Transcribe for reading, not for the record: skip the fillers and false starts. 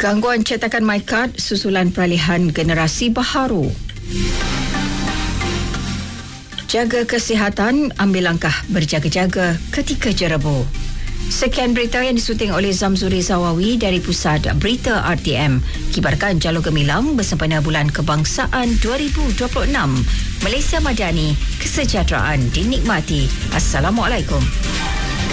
Gangguan cetakan MyCard susulan peralihan generasi baharu. Jaga kesihatan, ambil langkah berjaga-jaga ketika jerebu. Sekian berita yang disunting oleh Zamzuri Zawawi dari Pusat Berita RTM. Kibarkan Jalur Gemilang bersempena Bulan Kebangsaan 2026. Malaysia Madani, kesejahteraan dinikmati. Assalamualaikum.